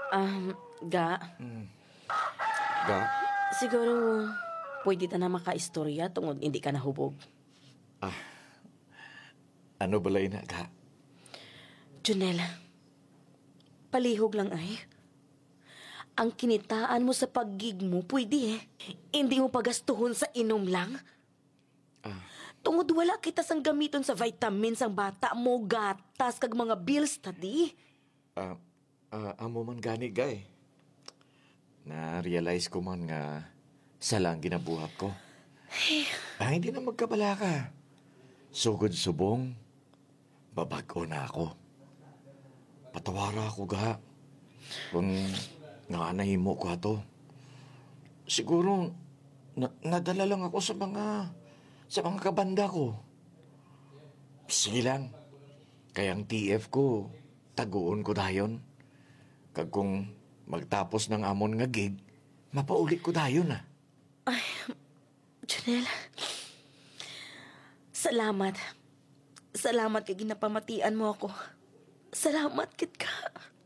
Ga, Ga? siguro pwede ta na makaistorya tungod hindi ka nahubog. Ano balay na, Ga? Junel, palihog lang ay. Ang kinitaan mo sa paggig mo, pwede eh. Hindi mo pagastuhon sa inom lang. Tungod wala kita sang gamiton sa vitamins ang bata mo, gatas, kag mga bills, tadi. Amo man gani, Gay. Na-realize ko man nga salang ginabuhat ko. Hindi na magkabala ka. Sugod subong, babago na ako. Patawara ako, Ga. Kung naanahimo ko ato. Siguro, nadala lang ako sa mga kabanda ko. Sige lang. Kayang TF ko, taguon ko dayon. Kag kung magtapos ng amon nga gig, mapaulit ko dayon ah. Junel, salamat. Salamat kay ginapamatian mo ako. Salamat kit ka.